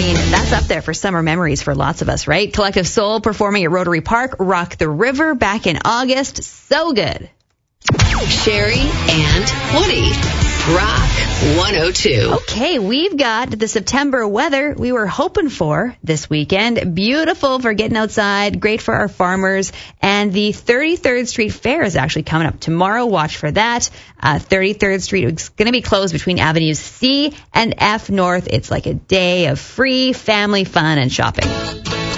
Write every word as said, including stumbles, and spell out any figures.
mean, that's up there for summer memories for lots of us, right? Collective Soul performing at Rotary Park, Rock the River back in August. So good. Sherry and Woody. Rock one oh two. Okay, we've got the September weather we were hoping for this weekend. Beautiful for getting outside, great for our farmers. And the thirty-third Street Fair is actually coming up tomorrow. Watch for that. Uh, thirty-third Street is going to be closed between Avenues C and F North. It's like a day of free family fun and shopping.